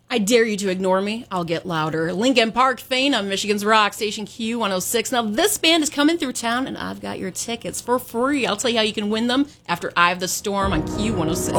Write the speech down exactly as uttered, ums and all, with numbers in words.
I dare you to ignore me. I'll get louder. Lincoln Park, Fana, Michigan's Rock, Station Q one oh six. Now, this band is coming through town, and I've got your tickets for free. I'll tell you how you can win them after Eye of the Storm on Q one oh six.